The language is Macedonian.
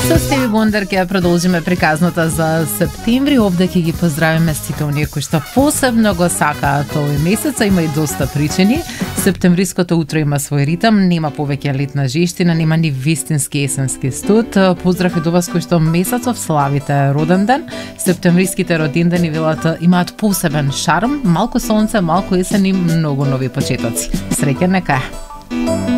Со Стеви Вондер ќе продолжиме приказната за септември. Овде ќе ги поздравиме сите оние кои што посебно го сакаат овој месец, а има и доста причини. Септемвриското утро има свој ритам, нема повеќе летна жештина, нема ни вистински есенски студ. Поздрав и до вас кои што месецов славите роден ден. Септемвриските родендени велат имаат посебен шарм, малку сонце, малку есен и многу нови почетоци. Среќен нека е!